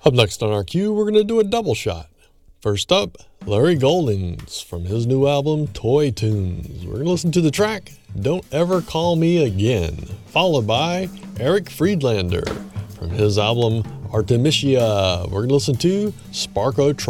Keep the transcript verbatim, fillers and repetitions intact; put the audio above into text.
Up next on our queue, we're going to do a double shot. First up, Larry Goldings from his new album, Toy Tunes. We're going to listen to the track, Don't Ever Call Me Again, followed by Eric Friedlander from his album, Artemisia. We're going to listen to Sparko